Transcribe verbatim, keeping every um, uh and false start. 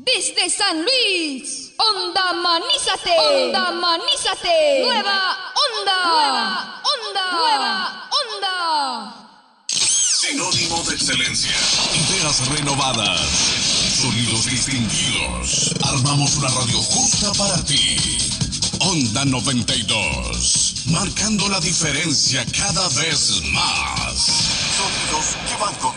Desde San Luis, Onda Manízate, Onda Manízate, Nueva Onda, Nueva Onda, Nueva Onda. Sinónimo de excelencia, ideas renovadas, sonidos distinguidos. Armamos una radio justa para ti. Onda noventa y dos, marcando la diferencia cada vez más. Sonidos que van con